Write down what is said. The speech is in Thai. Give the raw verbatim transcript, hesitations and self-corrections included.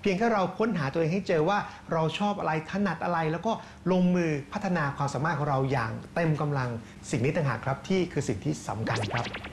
พียงแค่เราค้นหาตัวเองให้เจอว่าเราชอบอะไรถนัดอะไรแล้วก็ลงมือพัฒนาความสามารถของเราอย่างเต็มกำลังสิ่งนี้ต่างหากครับที่คือสิ่งที่สำคัญครับ